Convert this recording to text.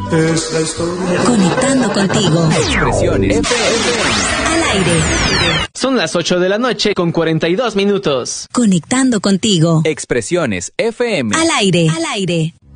Es la historia. Conectando contigo. Expresiones FM. Al aire. Son las 8 de la noche con 42 minutos. Conectando contigo. Expresiones FM. Al aire. Al aire.